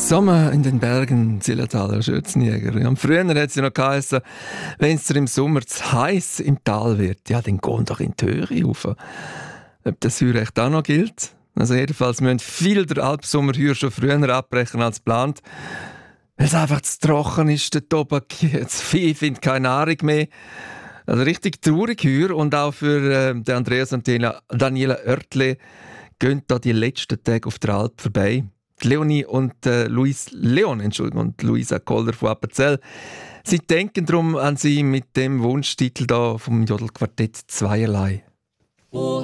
Sommer in den Bergen, Zillertaler Schürzenjäger. Ja, früher hat es ja noch geheißen, wenn es im Sommer zu heiß im Tal wird, ja, dann geh doch in die Höhe rauf. Ob das heuer echt auch noch gilt? Also jedenfalls müssen viele der Alpsommer heuer schon früher abbrechen als geplant, weil es einfach zu trocken ist, der Tobak, das Vieh findet keine Nahrung mehr. Also richtig traurig heuer und auch für den Andreas und Daniela Oertle gehen da die letzten Tage auf der Alp vorbei. Leonie und Luisa Kohler von Appenzell. Sie denken darum an sie mit dem Wunschtitel da vom Jodelquartett «Zweierlei». O